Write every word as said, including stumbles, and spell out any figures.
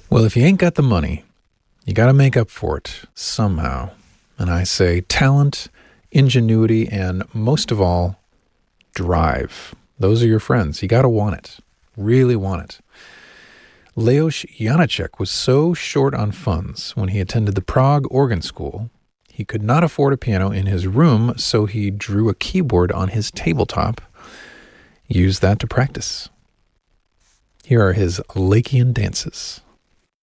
Well, if you ain't got the money, you got to make up for it somehow. And I say talent, ingenuity, and most of all, drive. Those are your friends. You got to want it. Really want it. Leos Janáček was so short on funds when he attended the Prague Organ School, he could not afford a piano in his room, so he drew a keyboard on his tabletop, used that to practice. Here are his Lakean dances.